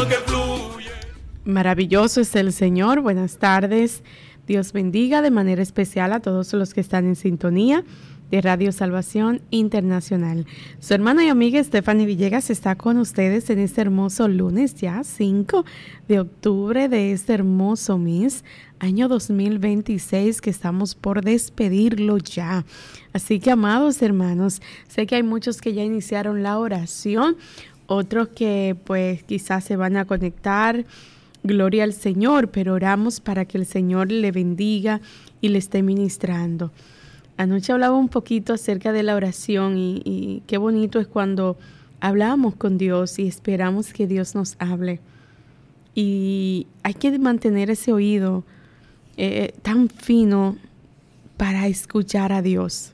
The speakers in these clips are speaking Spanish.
río que fluye. Maravilloso es el Señor. Buenas tardes. Dios bendiga de manera especial a todos los que están en sintonía de Radio Salvación Internacional. Su hermana y amiga Stephanie Villegas está con ustedes en este hermoso lunes, ya 5 de octubre de este hermoso mes, año 2026, que estamos por despedirlo ya. Así que, amados hermanos, sé que hay muchos que ya iniciaron la oración, otros que pues quizás se van a conectar. Gloria al Señor, pero oramos para que el Señor le bendiga y le esté ministrando. Anoche hablaba un poquito acerca de la oración y qué bonito es cuando hablamos con Dios y esperamos que Dios nos hable. Y hay que mantener ese oído tan fino para escuchar a Dios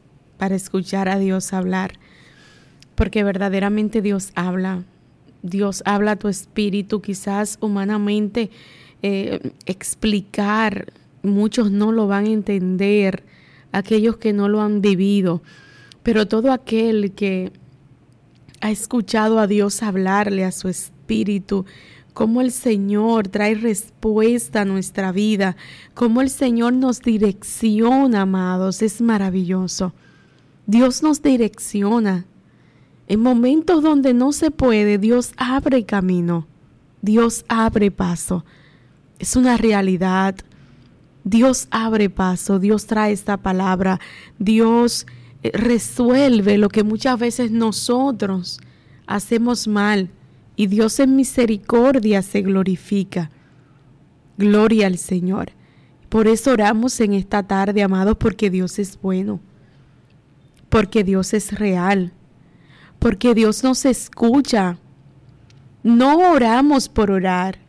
hablar, porque verdaderamente Dios habla. Dios habla a tu espíritu, quizás humanamente explicar, muchos no lo van a entender, aquellos que no lo han vivido, pero todo aquel que ha escuchado a Dios hablarle a su espíritu, cómo el Señor trae respuesta a nuestra vida, cómo el Señor nos direcciona, amados, es maravilloso. Dios nos direcciona. En momentos donde no se puede, Dios abre camino, Dios abre paso. Es una realidad. Dios abre paso, Dios trae esta palabra, Dios resuelve lo que muchas veces nosotros hacemos mal y Dios en misericordia se glorifica. Gloria al Señor. Por eso oramos en esta tarde, amados, porque Dios es bueno, porque Dios es real. Porque Dios nos escucha. No oramos por orar.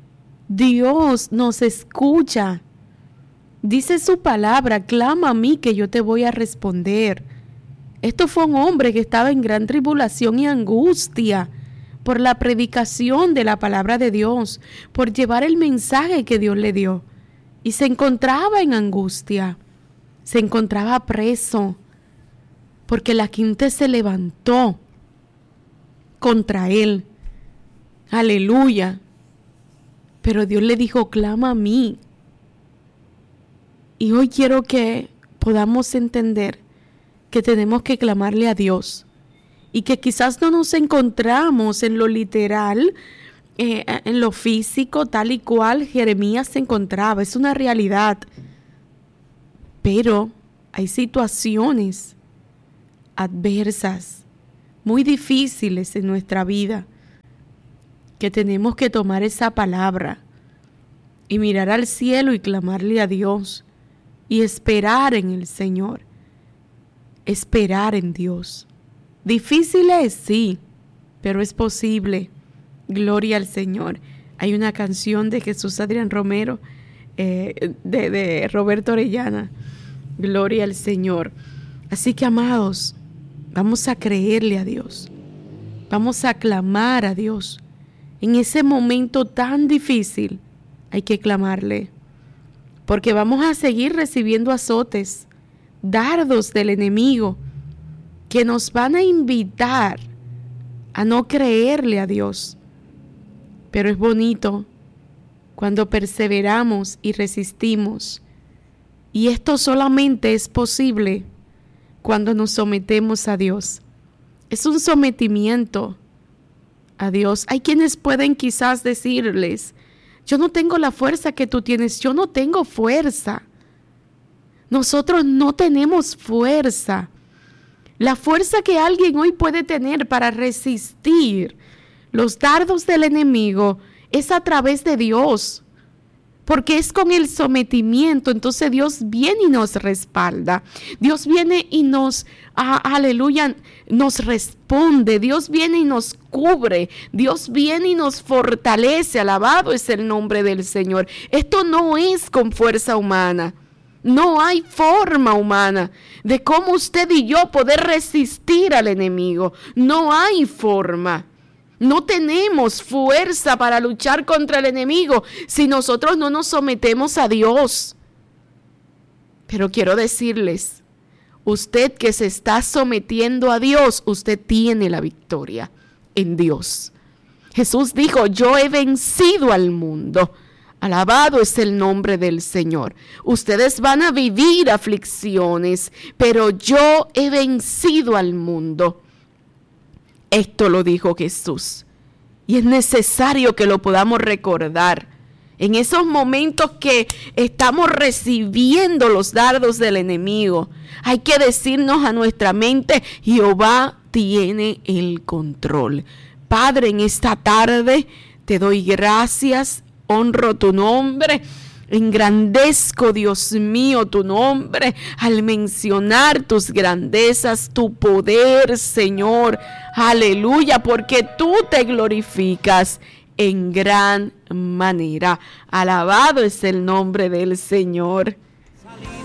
Dios nos escucha. Dice su palabra, clama a mí que yo te voy a responder. Esto fue un hombre que estaba en gran tribulación y angustia por la predicación de la palabra de Dios, por llevar el mensaje que Dios le dio. Y se encontraba en angustia, se encontraba preso, porque la gente se levantó contra él. Aleluya. Pero Dios le dijo, clama a mí. Y hoy quiero que podamos entender que tenemos que clamarle a Dios y que quizás no nos encontramos en lo literal, en lo físico, tal y cual Jeremías se encontraba. Es una realidad. Pero hay situaciones adversas, muy difíciles en nuestra vida, que tenemos que tomar esa palabra y mirar al cielo y clamarle a Dios y esperar en el Señor, esperar en Dios. Difícil es, sí, pero es posible. Gloria al Señor. Hay una canción de Jesús Adrián Romero, de Roberto Orellana. Gloria al Señor. Así que, amados, vamos a creerle a Dios. Vamos a clamar a Dios. En ese momento tan difícil hay que clamarle. Porque vamos a seguir recibiendo azotes, dardos del enemigo, que nos van a invitar a no creerle a Dios. Pero es bonito cuando perseveramos y resistimos. Y esto solamente es posible cuando nos sometemos a Dios. Es un sometimiento a Dios. Hay quienes pueden quizás decirles, yo no tengo la fuerza que tú tienes, yo no tengo fuerza. Nosotros no tenemos fuerza. La fuerza que alguien hoy puede tener para resistir los dardos del enemigo es a través de Dios. Porque es con el sometimiento, entonces Dios viene y nos respalda. Dios viene y nos, aleluya, nos responde. Dios viene y nos cubre. Dios viene y nos fortalece. Alabado es el nombre del Señor. Esto no es con fuerza humana. No hay forma humana de cómo usted y yo poder resistir al enemigo. No hay forma. No tenemos fuerza para luchar contra el enemigo si nosotros no nos sometemos a Dios. Pero quiero decirles, usted que se está sometiendo a Dios, usted tiene la victoria en Dios. Jesús dijo, yo he vencido al mundo. Alabado es el nombre del Señor. Ustedes van a vivir aflicciones, pero yo he vencido al mundo. Esto lo dijo Jesús. Y es necesario que lo podamos recordar. En esos momentos que estamos recibiendo los dardos del enemigo, hay que decirnos a nuestra mente, Jehová tiene el control. Padre, en esta tarde te doy gracias, honro tu nombre, engrandezco, Dios mío, tu nombre al mencionar tus grandezas, tu poder, Señor. Aleluya, porque tú te glorificas en gran manera. Alabado es el nombre del Señor.